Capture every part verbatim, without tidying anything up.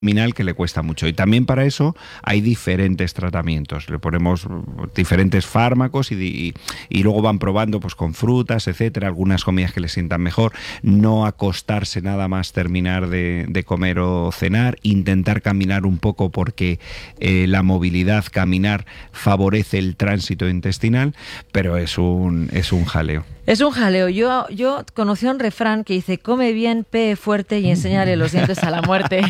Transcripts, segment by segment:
abdominal que le cuesta mucho. Y también para eso hay diferentes tratamientos. Le ponemos diferentes fármacos y, y, y luego van probando pues con frutas, etcétera, algunas comidas que le sientan mejor. No acostarse nada más terminar de, de comer o cenar. Intentar caminar un poco porque eh, la movilidad, caminar, favorece el tránsito intestinal, pero es un, es un jaleo. Es un jaleo. Yo, yo conocí un refrán que dice: come bien, pee fuerte y enséñale los dientes a la muerte.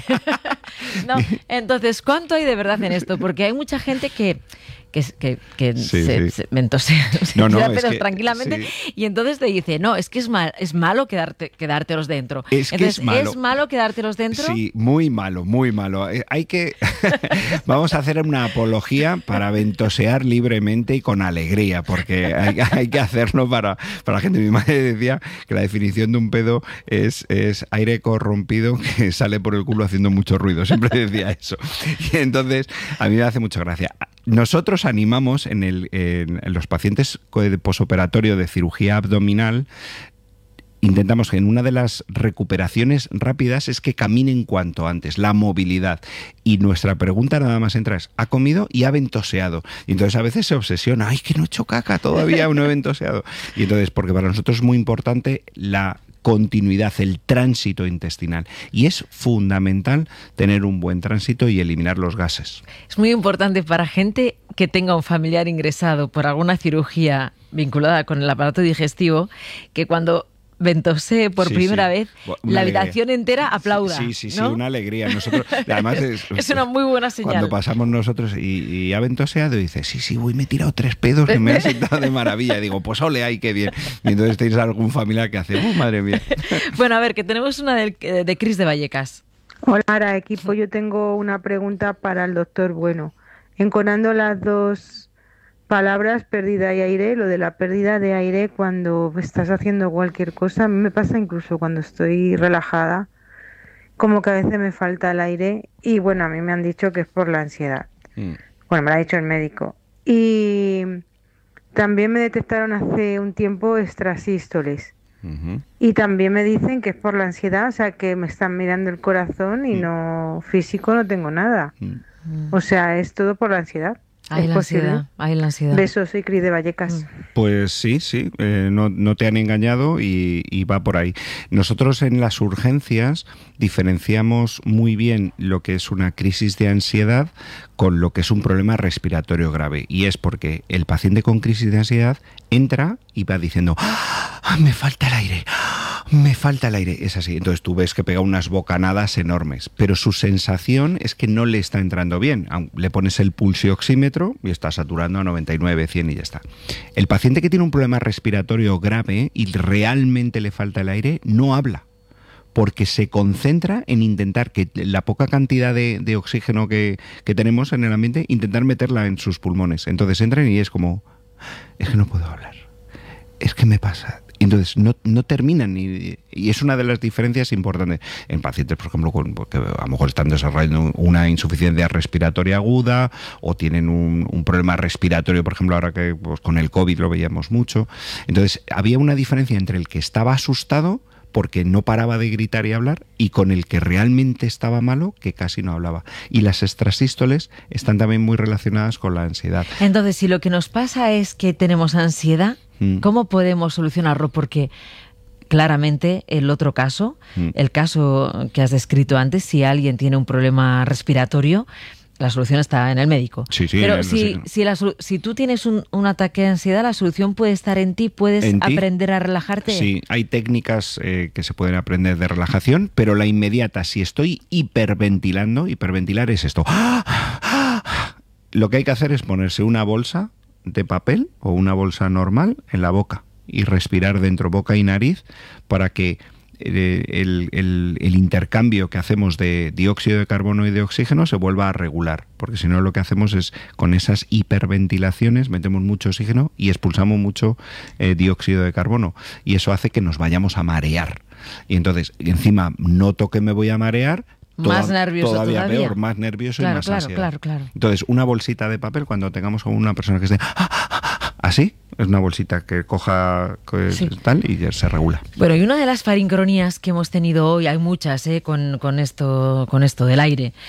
No, entonces, ¿cuánto hay de verdad en esto? Porque hay mucha gente que que, que, que sí, se, sí. se mentosea, se no, no, queda pedos que, tranquilamente, sí. Y entonces te dice: no, es que es, mal, es malo quedarte, quedártelos dentro. Es entonces, que es malo. ¿es malo quedártelos dentro? Sí, muy malo, muy malo. Hay que... Vamos a hacer una apología para ventosear libremente y con alegría, porque hay, hay que hacerlo para, para la gente. Mi madre decía que la definición de un pedo es, es aire corrompido que sale por el culo haciendo mucho ruido. Siempre decía eso. Y entonces, a mí me hace mucha gracia. Nosotros animamos en, el, en, en los pacientes de posoperatorio de cirugía abdominal, intentamos que en una de las recuperaciones rápidas es que caminen cuanto antes, la movilidad. Y nuestra pregunta nada más entra es: ¿ha comido y ha ventoseado? Y entonces a veces se obsesiona: ¡ay, que no he hecho caca todavía, no he ventoseado! Y entonces, porque para nosotros es muy importante la continuidad, el tránsito intestinal. Y es fundamental tener un buen tránsito y eliminar los gases. Es muy importante para gente que tenga un familiar ingresado por alguna cirugía vinculada con el aparato digestivo, que cuando ventosee por sí, primera sí. vez, una la alegría. habitación entera aplauda. Sí, sí, sí, ¿no? una alegría. Nosotros, además es, es una muy buena señal. Cuando pasamos nosotros y, y ha ventoseado y dice: sí, sí, voy, me he tirado tres pedos que me ha sentado de maravilla. Y digo: pues ole, ay, qué bien. Y entonces tenéis algún familiar que hace: ¡oh, madre mía! Bueno, a ver, que tenemos una de, de Cris de Vallecas. Hola, Ara, equipo. Yo tengo una pregunta para el doctor Bueno. Enconando las dos palabras, pérdida y aire, lo de la pérdida de aire cuando estás haciendo cualquier cosa, a mí me pasa incluso cuando estoy relajada, como que a veces me falta el aire y bueno, a mí me han dicho que es por la ansiedad. Mm. Bueno, me lo ha dicho el médico. Y también me detectaron hace un tiempo extrasístoles. Uh-huh. Y también me dicen que es por la ansiedad, o sea, que me están mirando el corazón y mm. no físico no tengo nada. Mm. O sea, es todo por la ansiedad. Hay la ansiedad, hay la ansiedad. Besos, soy Cris de Vallecas. Pues sí, sí, eh, no, no te han engañado y, y va por ahí. Nosotros en las urgencias diferenciamos muy bien lo que es una crisis de ansiedad con lo que es un problema respiratorio grave. Y es porque el paciente con crisis de ansiedad entra y va diciendo: ¡ah, me falta el aire! Me falta el aire, es así. Entonces tú ves que pega unas bocanadas enormes, pero su sensación es que no le está entrando bien. Le pones el pulsioxímetro y está saturando a noventa y nueve, cien y ya está. El paciente que tiene un problema respiratorio grave y realmente le falta el aire, no habla, porque se concentra en intentar que la poca cantidad de, de oxígeno que, que tenemos en el ambiente, intentar meterla en sus pulmones. Entonces entran y es como: es que no puedo hablar, es que me pasa. Entonces no, no terminan y, y es una de las diferencias importantes en pacientes, por ejemplo, con, que a lo mejor están desarrollando una insuficiencia respiratoria aguda o tienen un, un problema respiratorio, por ejemplo, ahora que pues, con el COVID lo veíamos mucho. Entonces había una diferencia entre el que estaba asustado porque no paraba de gritar y hablar, y con el que realmente estaba malo, que casi no hablaba. Y las extrasístoles están también muy relacionadas con la ansiedad. Entonces, si lo que nos pasa es que tenemos ansiedad, mm. ¿cómo podemos solucionarlo? Porque claramente el otro caso, mm. el caso que has descrito antes, si alguien tiene un problema respiratorio, la solución está en el médico. Sí, sí, Pero el, si, sí. si, la, si tú tienes un, un ataque de ansiedad, la solución puede estar en ti. ¿Puedes ¿En ti? aprender a relajarte? Sí, hay técnicas eh, que se pueden aprender de relajación, pero la inmediata, si estoy hiperventilando, hiperventilar es esto. Lo que hay que hacer es ponerse una bolsa de papel o una bolsa normal en la boca y respirar dentro, boca y nariz, para que El, el, el intercambio que hacemos de dióxido de carbono y de oxígeno se vuelva a regular, porque si no lo que hacemos es, con esas hiperventilaciones, metemos mucho oxígeno y expulsamos mucho eh, dióxido de carbono, y eso hace que nos vayamos a marear. Y entonces, encima, noto que me voy a marear, más toda, nervioso todavía, todavía peor, más nervioso claro, y más claro, ansiedad. Claro, claro. Entonces, una bolsita de papel cuando tengamos a una persona que esté así, es una bolsita que coja que sí. tal y ya se regula. Bueno, y una de las farincronías que hemos tenido hoy, hay muchas, ¿eh? con, con, esto, con esto del aire,